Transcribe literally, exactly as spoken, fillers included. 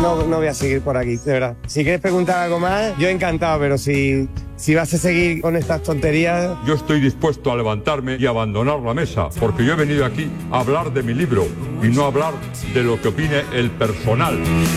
no, no voy a seguir por aquí, de verdad. Si quieres preguntar algo más, yo encantado, pero si, si vas a seguir con estas tonterías... Yo estoy dispuesto a levantarme y abandonar la mesa, porque yo he venido aquí a hablar de mi libro y no a hablar de lo que opine el personal.